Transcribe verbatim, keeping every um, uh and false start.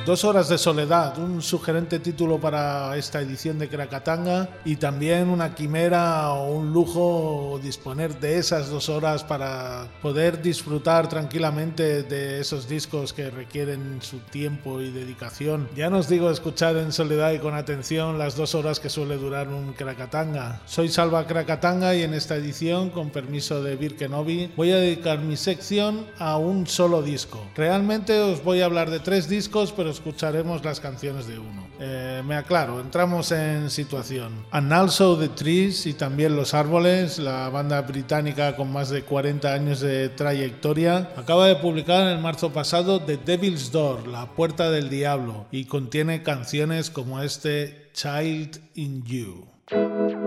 Dos horas de soledad, un sugerente título para esta edición de Krakatanga, y también una quimera o un lujo disponer de esas dos horas para poder disfrutar tranquilamente de esos discos que requieren su tiempo y dedicación. Ya no os digo escuchar en soledad y con atención las dos horas que suele durar un Krakatanga. Soy Salva Krakatanga y en esta edición, con permiso de Birkenobi, voy a dedicar mi sección a un solo disco. Realmente os voy a hablar de tres discos, pero escucharemos las canciones de uno. Eh, me aclaro, entramos en situación. And Also the Trees y también Los Árboles, la banda británica con más de cuarenta años de trayectoria, acaba de publicar en marzo pasado The Devil's Door, La Puerta del Diablo, y contiene canciones como este Child in You.